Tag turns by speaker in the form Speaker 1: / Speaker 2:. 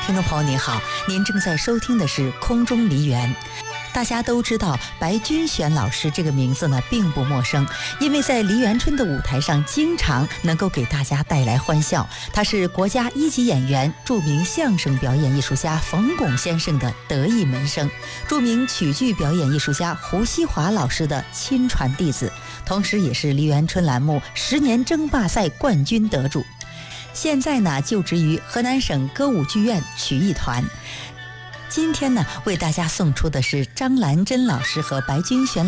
Speaker 1: 听众朋友您好，您正在收听的是空中梨园。大家都知道白君玄老师这个名字呢并不陌生，因为在梨园春的舞台上经常能够给大家带来欢笑。他是国家一级演员、著名相声表演艺术家冯巩先生的得意门生，著名曲剧表演艺术家胡锡华老师的亲传弟子，同时也是梨园春栏目10年争霸赛冠军得主。现在呢就职于河南省歌舞剧院曲艺团。今天呢为大家送出的是张兰珍老师和白君玄